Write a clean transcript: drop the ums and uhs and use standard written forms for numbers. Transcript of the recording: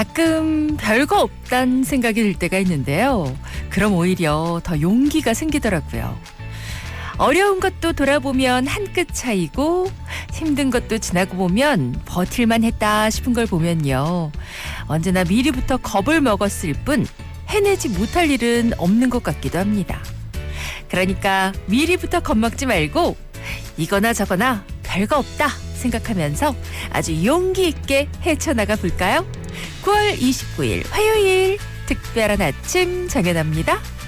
가끔 별거 없단 생각이 들 때가 있는데요. 그럼 오히려 더 용기가 생기더라고요. 어려운 것도 돌아보면 한 끗 차이고 힘든 것도 지나고 보면 버틸만 했다 싶은 걸 보면요. 언제나 미리부터 겁을 먹었을 뿐 해내지 못할 일은 없는 것 같기도 합니다. 그러니까 미리부터 겁먹지 말고 이거나 저거나 별거 없다 생각하면서 아주 용기 있게 헤쳐나가 볼까요? 9월 29일 화요일 특별한 아침 정연아입니다.